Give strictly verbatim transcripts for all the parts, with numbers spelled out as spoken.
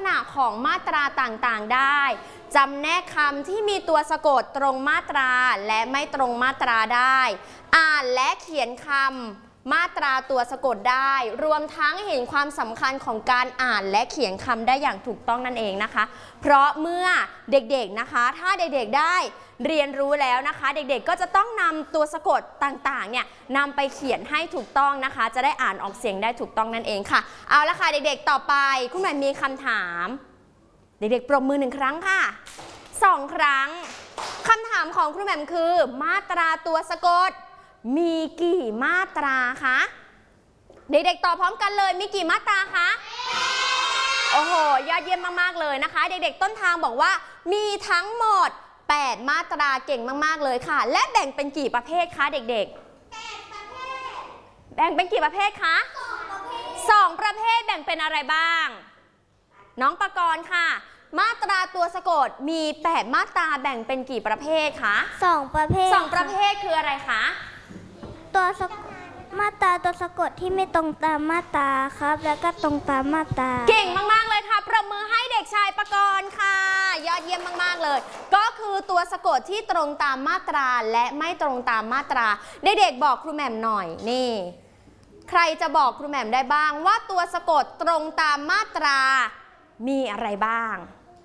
ณะของมาตราต่างๆได้จำแนกคำที่มีตัวสะกดตรงมาตราและไม่ตรงมาตราได้อ่านและเขียนคำมาตราตัวสะกดได้รวมทั้งเห็นความสำคัญของการอ่านและเขียนคำได้อย่างถูกต้องนั่นเองนะคะเพราะเมื่อเด็กๆนะคะถ้าเด็กๆได้เรียนรู้แล้วนะคะเด็กๆก็จะต้องนำตัวสะกดต่างๆเนี่ยนำไปเขียนให้ถูกต้องนะคะจะได้อ่านออกเสียงได้ถูกต้องนั่นเองค่ะเอาละค่ะเด็กๆต่อไปคุณแม่มีคำถามเด็กๆปรบมือหนึ่งครั้งค่ะสองครั้งคำถามของครูแหม่มคือมาตราตัวสะกดมีกี่มาตราคะเด็กๆตอบพร้อมกันเลยมีกี่มาตราคะโอ้โหยอดเยี่ยมมากๆเลยนะคะเด็กๆต้นทางบอกว่ามีทั้งหมดแปดมาตราเก่งมากๆเลยค่ะและแบ่งเป็นกี่ประเภทคะเด็กๆแปดประเภทแบ่งเป็นกี่ประเภทคะสองประเภทแบ่งเป็นอะไรบ้างน้องปกรณ์ค่ะมาตราตัวสะกดมีแปดมาตราแบ่งเป็นกี่ประเภทคะสองประเภทสองประเภทคืออะไรคะตัวมาตราตัวสะกดที่ไม่ตรงตามมาตราครับแล้วก็ตรงตามมาตราเก่งมากๆเลยค่ะปรบมือให้เด็กชายปกรณ์ค่ะยอดเยี่ยมมากๆเลยก็คือตัวสะกดที่ตรงตามมาตราและไม่ตรงตามมาตราเด็กๆบอกครูแหม่มหน่อยนี่ใครจะบอกครูแหม่มได้บ้างว่าตัวสะกดตรงตามมาตรามีอะไรบ้าง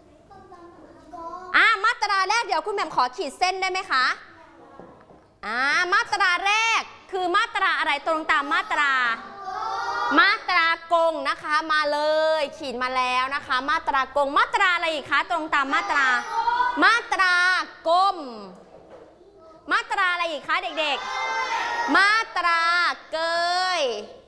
อ่ามาตราแรกเดี๋ยวคุณแหม่มขอขีดเส้นได้ไหมคะอ่ามาตราแรกคือมาตราอะไรตรงตามมาตรามาตรากงนะคะมาเลยขีดมาแล้วนะคะมาตรากงมาตราอะไรอีกคะตรงตามมาตรามาตรากลมมาตราอะไรอีกคะเด็กๆมาตราเกย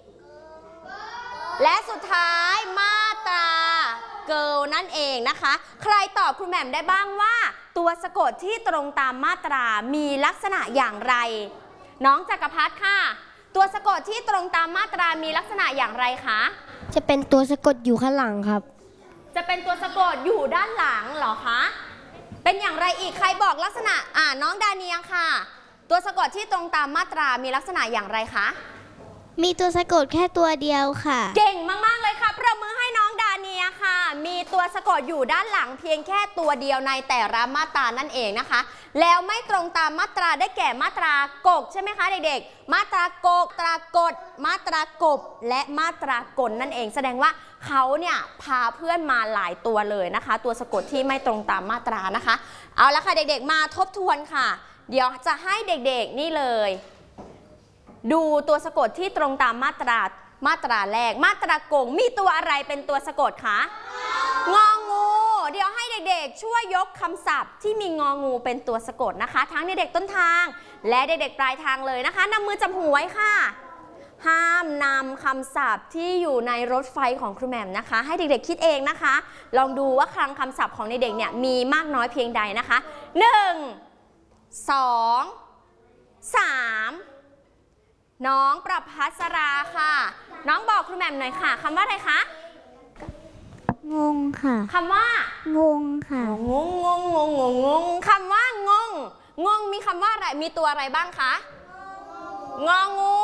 และสุดท้ายมาตราเกิลนั่นเองนะคะใครตอบครูแหม่มได้บ้างว่าตัวสะกดที่ตรงตามมาตรามีลักษณะอย่างไรน้องจักรพัฒน์ค่ะตัวสะกดที่ตรงตามมาตรามีลักษณะอย่างไรคะจะเป็นตัวสะกดอยู่ข้างหลังครับจะเป็นตัวสะกดอยู่ด้านหลังเหรอคะเป็นอย่างไรอีกใครบอกลักษณะอ่าน้องดาเนียค่ะตัวสะกดที่ตรงตามมาตรามีลักษณะอย่างไรคะมีตัวสะกดแค่ตัวเดียวค่ะเก่งมากๆเลยค่ะประมือให้น้องดาเนียค่ะมีตัวสะกดอยู่ด้านหลังเพียงแค่ตัวเดียวในแต่ละมาตรานั่นเองนะคะแล้วไม่ตรงตามมาตราได้แก่มาตรากกใช่ไหมคะเด็กๆมาตรากกตรากฎมาตรากบและมาตรากลนั่นเองแสดงว่าเขาเนี่ยพาเพื่อนมาหลายตัวเลยนะคะตัวสะกดที่ไม่ตรงตามมาตรานะคะเอาละค่ะเด็กๆมาทบทวนค่ะเดี๋ยวจะให้เด็กๆนี่เลยดูตัวสะกดที่ตรงตามมาตรามาตราแรกมาตรากงมีตัวอะไรเป็นตัวสะกดคะงองูเดี๋ยวให้เด็กๆช่วยยกคำศัพท์ที่มีงองูเป็นตัวสะกดนะคะทั้งเด็กๆต้นทางและเด็กๆปลายทางเลยนะคะนำมือจับหูไว้ค่ะห้ามนำคำศัพท์ที่อยู่ในรถไฟของครูแหม่มนะคะให้เด็กๆคิดเองนะคะลองดูว่าคลังคำศัพท์ของเด็กๆเนี่ยมีมากน้อยเพียงใดนะคะหนึ่ง สอง สามน้องประภัสราค่ะน้องบอกครูแหม่มหน่อยค่ะคำว่าอะไรคะงงค่ะคำว่างงค่ะงงงงงงงงคำว่างงงงมีคำว่าอะไรมีตัวอะไรบ้างคะงองู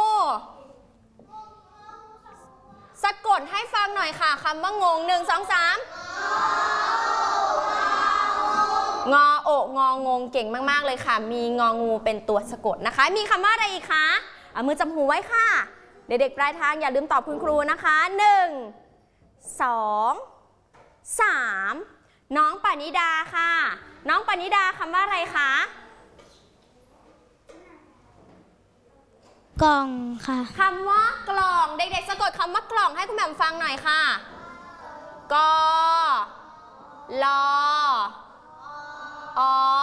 สะกดให้ฟังหน่อยค่ะคำว่างงหนึ่งสองสามงอโององงเก่งมากๆเลยค่ะมีงองูเป็นตัวสะกดนะคะมีคำว่าอะไรอีกคะเอามือจับหูไว้ค่ะเด็กๆปลายทางอย่าลืมตอบคุณครูนะคะหนึ่ง สอง สามน้องปณิดาค่ะน้องปณิดาคำว่าอะไรคะกล่องค่ะคำว่ากล่องเด็กๆสะกดคำว่ากล่องให้คุณแหม่มฟังหน่อยค่ะกลอ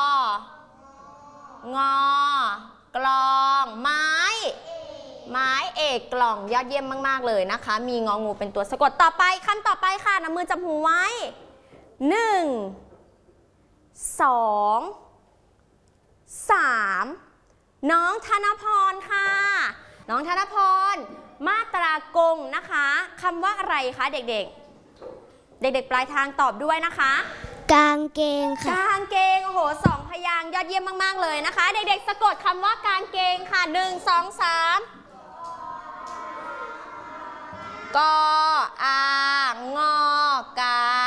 องอกลองไม้ไม้เอกกล่องยอดเยี่ยมมากๆเลยนะคะมีงองูเป็นตัวสะกดต่อไปคำต่อไปค่ะนำมือจับหูไว้หนึ่ง สอง สามน้องธนพรค่ะน้องธนพรมาตรากงนะคะคำว่าอะไรคะเด็กๆเด็กๆปลายทางตอบด้วยนะคะกางเกงค่ะกางเกงโอ้โหสองพยางค์ยอดเยี่ยมมากๆเลยนะคะเด็กๆสะกดคำว่ากางเกงค่ะหนึ่ง สอง สามกออางอกา